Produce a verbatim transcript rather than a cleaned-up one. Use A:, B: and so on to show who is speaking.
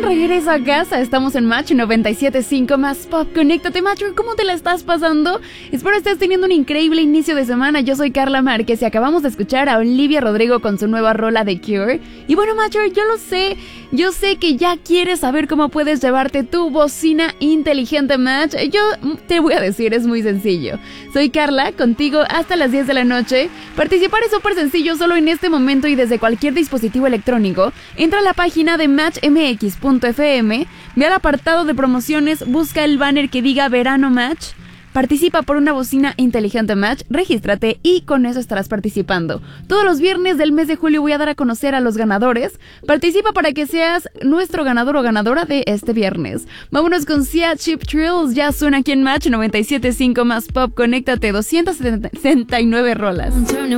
A: regreso a casa. Estamos en Match noventa y siete punto cinco más Pop. Conéctate, Matcher. ¿Cómo te la estás pasando? Espero estés teniendo un increíble inicio de semana. Yo soy Carla Márquez y acabamos de escuchar a Olivia Rodrigo con su nueva rola de Cure. Y bueno, Matcher, yo lo sé. Yo sé que ya quieres saber cómo puedes llevarte tu bocina inteligente, Match. Yo te voy a decir, es muy sencillo. Soy Carla, contigo hasta las diez de la noche. Participar es súper sencillo, solo en este momento y desde cualquier dispositivo electrónico. Entra a la página de match m x punto f m, ve al apartado de promociones, busca el banner que diga Verano Match, participa por una bocina inteligente Match, regístrate y con eso estarás participando. Todos los viernes del mes de julio voy a dar a conocer a los ganadores. Participa para que seas nuestro ganador o ganadora de este viernes. Vámonos con Sia Cheap Thrills, ya suena aquí en Match noventa y siete punto cinco más Pop. Conéctate, doscientas setenta y nueve rolas.